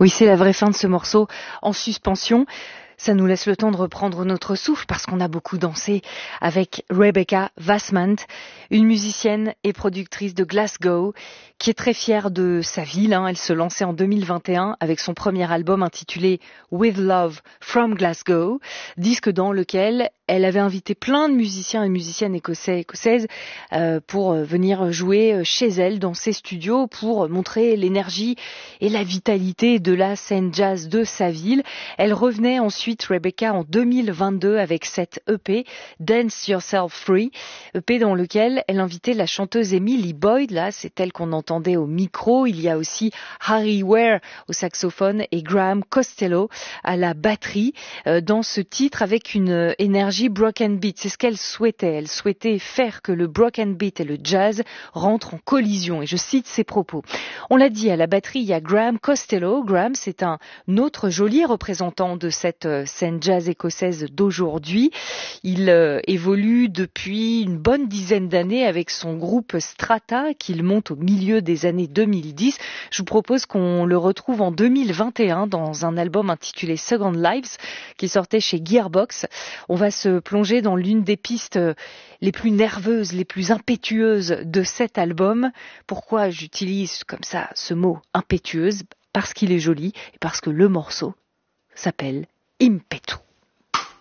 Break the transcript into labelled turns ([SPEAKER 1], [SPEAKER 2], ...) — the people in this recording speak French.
[SPEAKER 1] Oui, c'est la vraie fin de ce morceau en suspension. Ça nous laisse le temps de reprendre notre souffle parce qu'on a beaucoup dansé avec Rebecca Vassmant, une musicienne et productrice de Glasgow qui est très fière de sa ville. Elle se lançait en 2021 avec son premier album intitulé With Love from Glasgow, disque dans lequel elle avait invité plein de musiciens et musiciennes écossaises pour venir jouer chez elle dans ses studios pour montrer l'énergie et la vitalité de la scène jazz de sa ville. Elle revenait ensuite, Rebecca, en 2022 avec cette EP, Dance Yourself Free, EP dans lequel elle invitait la chanteuse Emily Boyd, là c'est elle qu'on entendait au micro. Il y a aussi Harry Ware au saxophone et Graham Costello à la batterie dans ce titre avec une énergie broken beat. C'est ce qu'elle souhaitait. Elle souhaitait faire que le broken beat et le jazz rentrent en collision. Et je cite ses propos. On l'a dit, à la batterie, il y a Graham Costello. Graham, c'est un autre joli représentant de cette scène jazz écossaise d'aujourd'hui. Il évolue depuis une bonne dizaine d'années avec son groupe Strata qu'il monte au milieu des années 2010. Je vous propose qu'on le retrouve en 2021 dans un album intitulé Second Lives qui sortait chez Gearbox. On va se plonger dans l'une des pistes les plus nerveuses, les plus impétueuses de cet album. Pourquoi j'utilise comme ça ce mot impétueuse? Parce qu'il est joli et parce que le morceau s'appelle Impetu.